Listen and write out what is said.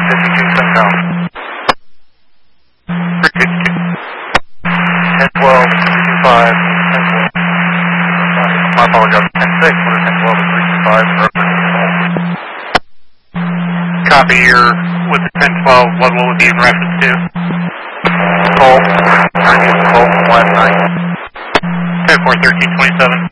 southbound. 352. 1012, 325, 1012. My apologies, 10-6, 1012 and 325. Copy, you're with the 1012, what will it be in reference to? Call, 1 night. 10-4, 1327.